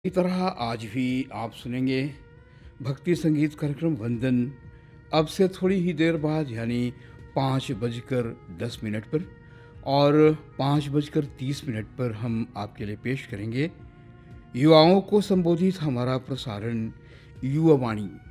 इसी तरह आज भी आप सुनेंगे भक्ति संगीत कार्यक्रम वंदन। अब से थोड़ी ही देर बाद यानी 5:10 पर और 5:30 पर हम आपके लिए पेश करेंगे युवाओं को संबोधित हमारा प्रसारण युवा वाणी।